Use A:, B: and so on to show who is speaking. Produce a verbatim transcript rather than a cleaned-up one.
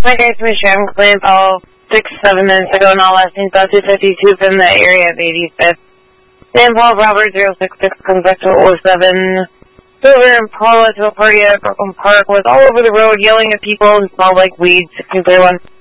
A: Hi guys, my Sham claim all six, seven minutes ago, and all last seen about two fifty-two from the area of eighty-fifth. Sam Paul Robert zero six six comes back to oh seven. Silver and Paula to a party at Brooklyn Park was all over the road yelling at people who smelled like weed. sixteen thirty-one.